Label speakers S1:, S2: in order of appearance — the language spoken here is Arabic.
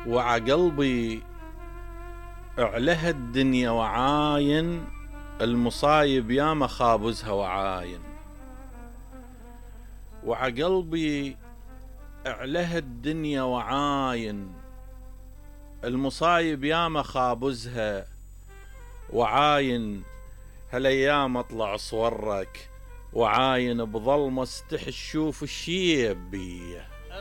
S1: وعقلبي اعلها الدنيا وعاين، المصايب ياما خابزها وعاين. وعقلبي اعلها الدنيا وعاين، المصايب ياما خابزها وعاين. هالايام اطلع صورك وعاين بظلمة استحي تشوف الشيب بيه.